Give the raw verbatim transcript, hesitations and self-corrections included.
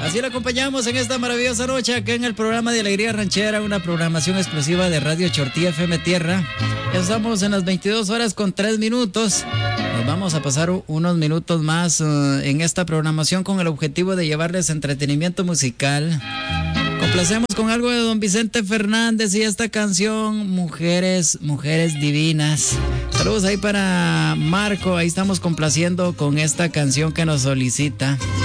Así lo acompañamos en esta maravillosa noche acá en el programa de Alegría Ranchera, una programación exclusiva de Radio Chortí F M Tierra. Ya estamos en las veintidós horas con tres minutos. Nos vamos a pasar unos minutos más uh, en esta programación con el objetivo de llevarles entretenimiento musical. Complacemos con algo de don Vicente Fernández y esta canción Mujeres, Mujeres Divinas. Saludos ahí para Marco, ahí estamos complaciendo con esta canción que nos solicita.